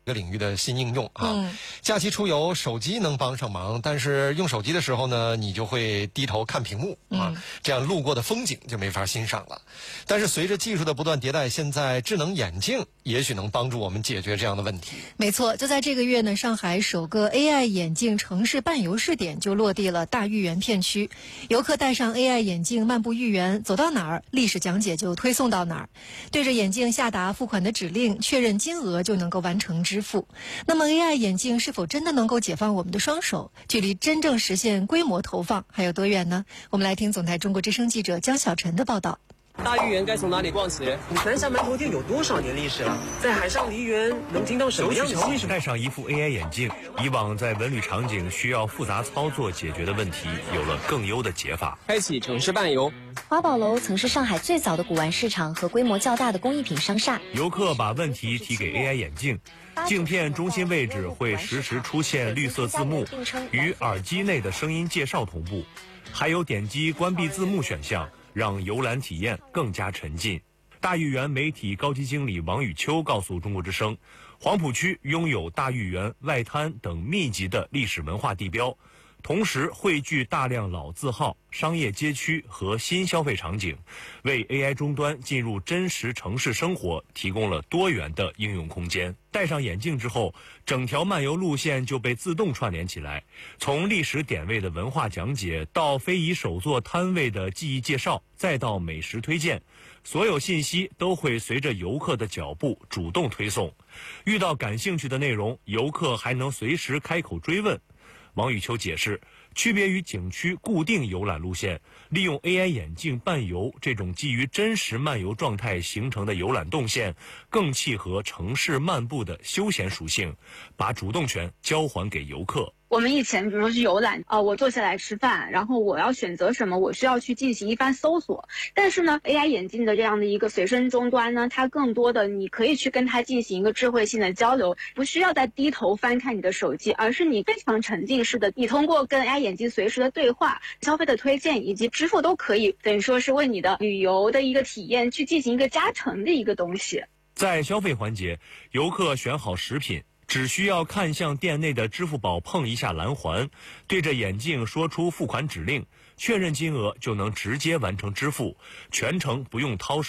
个领域的新应用啊。假期出游，手机能帮上忙，但是用手机的时候呢，你就会低头看屏幕啊，这样路过的风景就没法欣赏了。但是随着技术的不断迭代，现在智能眼镜也许能帮助我们解决这样的问题。 没错，就在这个月呢，上海首个 AI 眼镜城市伴游试点就落地了大豫园片区。游客戴上 AI 眼镜漫步豫园，走到哪儿，历史讲解就推送到哪儿，对着眼镜下达付款的指令，确认金额就能够完成支付。那么 AI 眼镜是否真的能够解放我们的双手？距离真正实现规模投放还有多远呢？我们来听总台中国之声记者江小晨的报道。 大豫园该从哪里逛起？ 南峡馒头店有多少年历史了？在海上梨园能听到什么样的戏？ 戴上一副 AI 眼镜，以往在文旅场景需要复杂操作解决的问题，有了更优的解法。 开启城市伴游。 华宝楼曾是上海最早的古玩市场和规模较大的工艺品商厦。 游客把问题提给 AI 眼镜，镜片中心位置会实时出现绿色字幕，与耳机内的声音介绍同步，还有点击关闭字幕选项，让游览体验更加沉浸。大豫园媒体高级经理王宇秋告诉中国之声，黄浦区拥有大豫园、外滩等密集的历史文化地标，同时汇聚大量老字号、商业街区和新消费场景，为 AI 终端进入真实城市生活提供了多元的应用空间。戴上眼镜之后，整条漫游路线就被自动串联起来，从历史点位的文化讲解，到非遗手作摊位的技艺介绍，再到美食推荐，所有信息都会随着游客的脚步主动推送。遇到感兴趣的内容，游客还能随时开口追问。王宇秋解释，区别于景区固定游览路线，利用 AI 眼镜伴游这种基于真实漫游状态形成的游览动线，更契合城市漫步的休闲属性，把主动权交还给游客。 我们以前比如说去游览我坐下来吃饭，然后我要选择什么，我需要去进行一番搜索。但是呢 AI 眼镜的这样的一个随身终端呢，它更多的你可以去跟它进行一个智慧性的交流，不需要再低头翻看你的手机，而是你非常沉浸式的，你通过跟 AI 眼镜随时的对话、消费的推荐以及支付都可以，等于说是为你的旅游的一个体验去进行一个加成的一个东西。 在消费环节，游客选好食品，只需要看向店内的支付宝，碰一下蓝环，对着眼镜说出付款指令，确认金额就能直接完成支付，全程不用掏